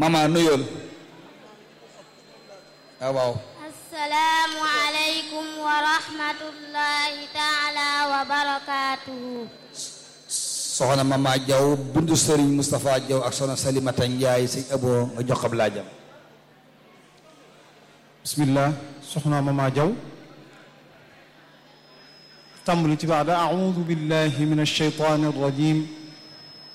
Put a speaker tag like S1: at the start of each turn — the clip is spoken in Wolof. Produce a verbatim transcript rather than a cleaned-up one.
S1: mama nuyool waaw waaw
S2: assalaamu aleykum wa rahmatullahi taala wa barakaatuhu.
S1: soxna mama Jaw bundu Serigne Moustapha Jaw ak soxna Salimata Njaay sëñ Abo nga jox ab laajam.
S3: bismillah soxna mama Jaw tàmbali ci baada a'uudu billahi min ash-shaytaani ar-rajiim